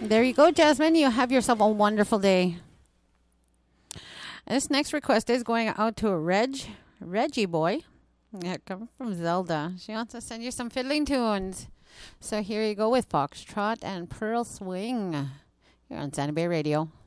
There you go, Jasmine. You have yourself a wonderful day. This next request is going out to Reggie boy. Yeah, come from Zelda. She wants to send you some fiddling tunes. So here you go with Foxtrot and Pearl Swing here on Santa Bay Radio.